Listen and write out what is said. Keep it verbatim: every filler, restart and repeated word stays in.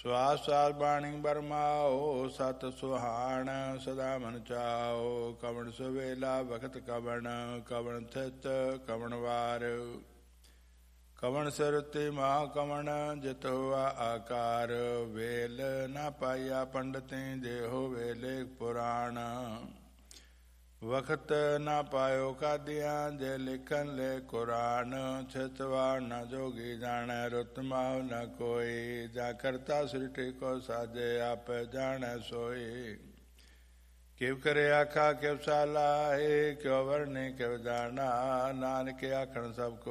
ਸਵਾਸ ਸਾਸ ਬਾਣੀ ਬਰਮਾਓ ਸਤ ਸੁਹਾਣ ਸਦਾ ਮਨ ਚਾਓ। ਕਵਣ ਸੁਵੇਲਾ ਵਖਤ ਕਵਣ ਕਵਣ ਥਿਤ ਕਵਣ ਵਾਰ। ਕਵਣ ਸੁਰਤੀ ਮਹਾ ਕਵਣ ਜਿਤ ਹੋਆ ਆਕਾਰ। ਵੇਲ ਨਾ ਪਾਈਆ ਪੰਡਤੀ ਦੇਹੋ ਵੇਲੇ ਪੁਰਾਣ। ਵਖਤ ਨਾ ਪਾਇਓ ਕਾਦੀਆਂ ਜੇ ਲਿਖਨ ਲੈ ਕੁਰਾਨ। ਛਿਤਵਾ ਨਾ ਜੋਗੀ ਜਾਣੈ ਰੁਤ ਮਾਹੁ ਨ ਕੋਈ। ਜਾ ਕਰਤਾ ਸ੍ਰਿਸ਼ਟੀ ਕੋ ਸਾਜੇ ਆਪੇ ਜਾਣੈ ਸੋਈ। ਕਿਵ ਕਰੇ ਆਖਾ ਕਿਵ ਸਾਲਾਹੇ ਕਿਉ ਵਰਨੇ ਕਿਵ ਜਾਣਾ। ਨਾਨਕ ਆਖਣ ਸਭ ਕੋ